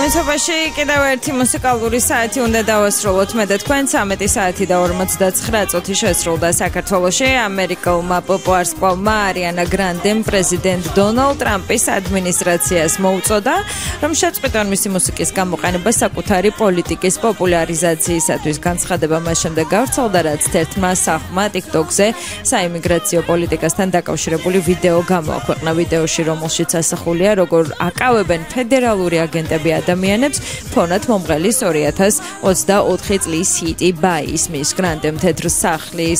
შემოთავაზებაში კიდევ ერთი მუსიკალური საათი უნდა დავასრულოთ. მე და თქვენ 13 საათი და 59 წუთი შესრულდა საქართველოში. ამერიკულმა პოპუარს კვლავმა არიანა გრანდემ პრეზიდენტ დონალდ ტრამპის ადმინისტრაციას მოუწოდა, რომ შეწყვიტონ მისი მუსიკის გამოყენება საკუთარი პოლიტიკის პოპულარიზაციისათვის. განცხადება მას შემდეგ გავრცელდა, რაც თერთმა სახმა TikTok-ზე საიმიგრაციო პოლიტიკასთან დაკავშირებული ვიდეო გამოაქვეყნა. ვიდეოში, რომელშიც ასახულია, როგორ აკავებენ ფედერალური აგენტები ადამიანებს ფონად მომღერლის 2024 წლის ჰიტი ბაი ისმის. გრანდემ თეთრ სახლის